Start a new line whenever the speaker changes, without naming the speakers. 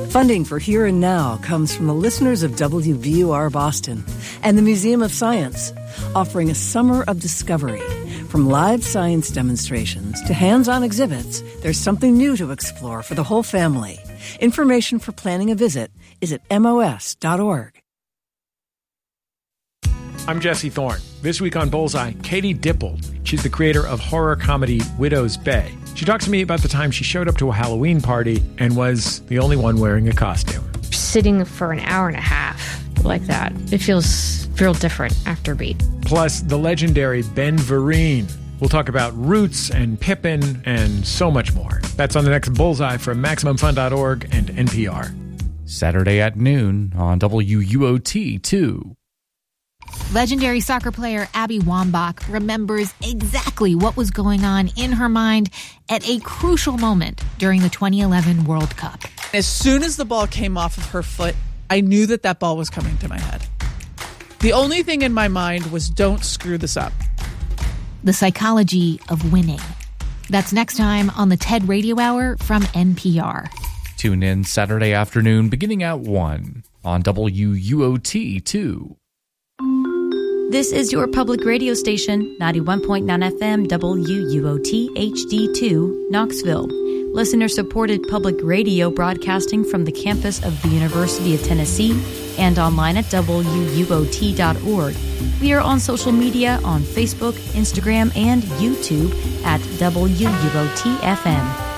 Funding for Here and Now comes from the listeners of WVUR Boston and the Museum of Science, offering a summer of discovery. From live science demonstrations to hands-on exhibits, there's something new to explore for the whole family. Information for planning a visit is at mos.org.
I'm Jesse Thorne. This week on Bullseye, Katie Dippold. She's the creator of horror comedy Widow's Bay. She talks to me about the time she showed up to a Halloween party and was the only one wearing a costume.
Sitting for an hour and a half like that, it feels real different after Beat.
Plus, the legendary Ben Vereen. We'll talk about Roots and Pippin and so much more. That's on the next Bullseye from MaximumFun.org and NPR.
Saturday at noon on WUOT2.
Legendary soccer player Abby Wambach remembers exactly what was going on in her mind at a crucial moment during the 2011 World Cup.
As soon as the ball came off of her foot, I knew that ball was coming to my head. The only thing in my mind was, don't screw this up.
The psychology of winning. That's next time on the TED Radio Hour from NPR.
Tune in Saturday afternoon beginning at 1 on WUOT2.
This is your public radio station, 91.9 FM WUOT HD2, Knoxville. Listener-supported public radio broadcasting from the campus of the University of Tennessee and online at WUOT.org. We are on social media on Facebook, Instagram, and YouTube at WUOT FM.